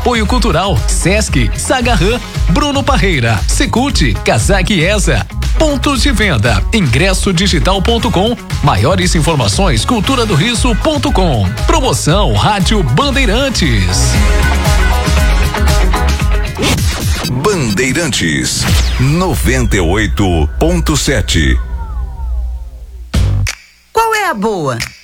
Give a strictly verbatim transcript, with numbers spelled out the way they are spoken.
Apoio Cultural, Sesc, Sagarran, Bruno Parreira, Secult, Kazak Esa. Pontos de venda, ingresso digital ponto com, maiores informações cultura do riso ponto com. Promoção Rádio Bandeirantes. Bandeirantes noventa e oito ponto sete. Qual é a boa?